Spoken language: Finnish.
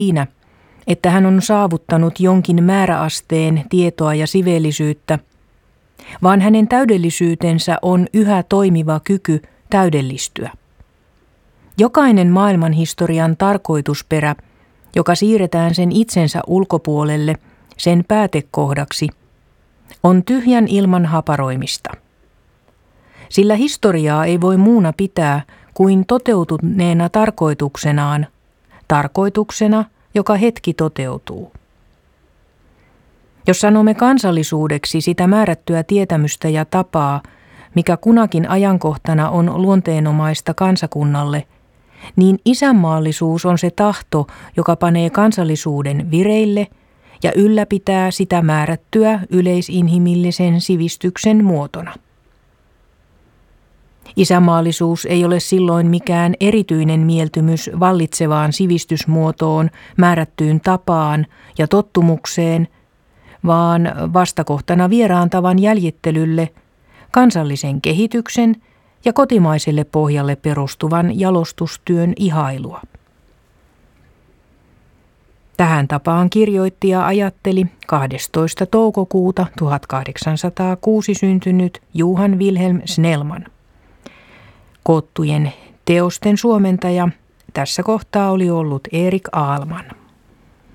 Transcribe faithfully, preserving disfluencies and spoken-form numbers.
siinä, että hän on saavuttanut jonkin määräasteen tietoa ja siveellisyyttä, vaan hänen täydellisyytensä on yhä toimiva kyky täydellistyä. Jokainen maailmanhistorian tarkoitusperä, joka siirretään sen itsensä ulkopuolelle, sen päätekohdaksi, on tyhjän ilman haparoimista. Sillä historiaa ei voi muuna pitää kuin toteutuneena tarkoituksenaan, tarkoituksena, joka hetki toteutuu. Jos sanomme kansallisuudeksi sitä määrättyä tietämystä ja tapaa, mikä kunakin ajankohtana on luonteenomaista kansakunnalle, niin isänmaallisuus on se tahto, joka panee kansallisuuden vireille ja ylläpitää sitä määrättyä yleisinhimillisen sivistyksen muotona. Isänmaallisuus ei ole silloin mikään erityinen mieltymys vallitsevaan sivistysmuotoon, määrättyyn tapaan ja tottumukseen, vaan vastakohtana vieraantavan jäljittelylle, kansallisen kehityksen ja kotimaiselle pohjalle perustuvan jalostustyön ihailua. Tähän tapaan kirjoitti ja ajatteli kahdestoista toukokuuta tuhatkahdeksansataakuusi syntynyt Johann Wilhelm Snellman. Koottujen teosten suomentaja tässä kohtaa oli ollut Erik Aalman.